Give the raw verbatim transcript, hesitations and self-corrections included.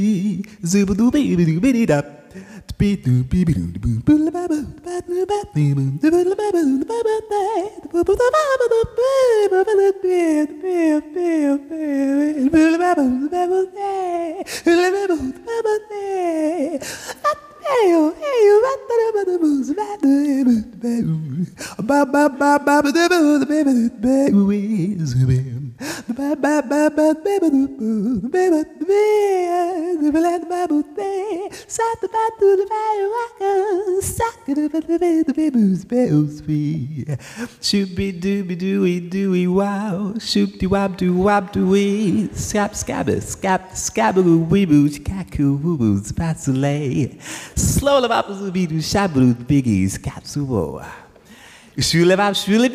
Shooby dooby dooey dooey wow, shoop de wab doo wab dooey, scab scabba scab scabba wee boo kaku woo boo spatulay, slow the bop be do shabu biggies capsulo. Shule bab shule